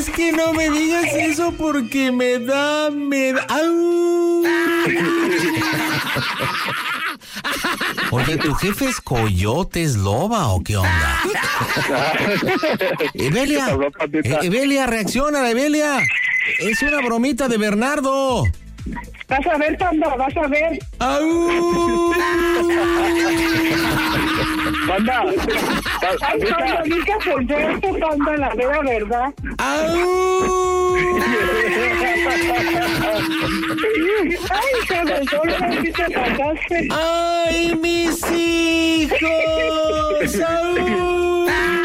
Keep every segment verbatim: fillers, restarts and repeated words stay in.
Es que no me digas eso porque me da, me da... ¡Au! Oye, ¿tu jefe es coyote, es loba o qué onda? Evelia, eh, Evelia, reacciona, Evelia. Es una bromita de Bernardo. Vas a ver, Panda, vas a ver. ¡Au! Panda, Ay, Panda, nunca pensé esto, Panda, la vera verdad. ¡Au! Ay, cabrón, solo así te pasaste. ¡Ay, mis hijos! ¡Au!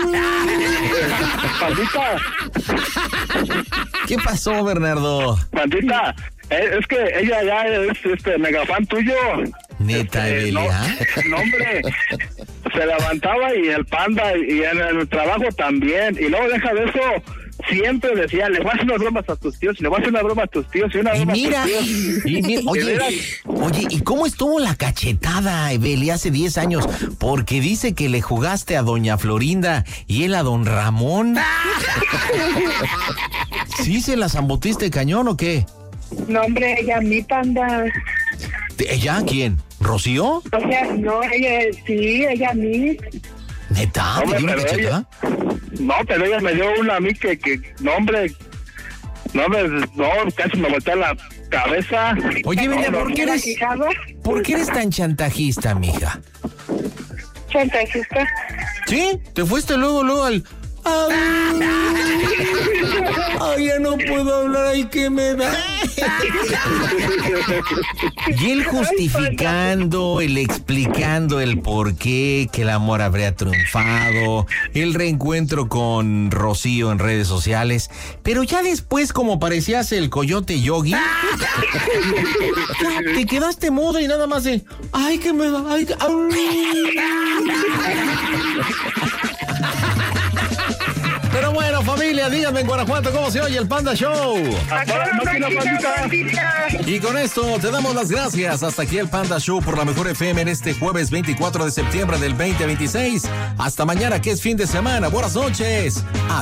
Pandita, ¿Qué pasó, Bernardo? Pandita, eh, es que ella ya es este mega fan tuyo. ¿Neta, Este, no, Evelia? no, hombre, se levantaba y el Panda y en el trabajo también, y luego deja de eso, siempre decía, le voy a hacer unas bromas a tus tíos, le voy a hacer una broma a tus tíos y una Y broma mira, a tus tíos. y mira, ¿De oye, veras? oye, ¿y cómo estuvo la cachetada, Evelia, hace diez años? Porque dice que le jugaste a doña Florinda y él a don Ramón. ¿Sí se la zambutiste cañón o qué? No, hombre, ella a mí, Panda. ¿Ella quién? ¿Rocío? O sea, no, ella, sí, ella a mí. ¿Neta? ¿Te Hombre, dio una pero cachetada? No, pero ella me dio una a mí que, que no, hombre, no, me, no, casi me volteó la cabeza. Oye, Evelia, No, no, ¿por qué eres, ¿Quijada? ¿por qué eres tan chantajista, mija? ¿Chantajista? ¿Sí? ¿Te fuiste luego, luego al... Ay, ay, ya no puedo hablar, ay, que me da. Y él justificando, él explicando el por qué, que el amor habría triunfado, el reencuentro con Rocío en redes sociales, pero ya después, como parecías el coyote Yogi, ya te quedaste mudo y nada más de, ay, que me da, ay, ay. Pero bueno, familia, díganme en Guanajuato cómo se oye el Panda Show. Y con esto te damos las gracias. Hasta aquí el Panda Show por la Mejor F M en este jueves veinticuatro de septiembre del veinte veintiséis. Hasta mañana, que es fin de semana. Buenas noches.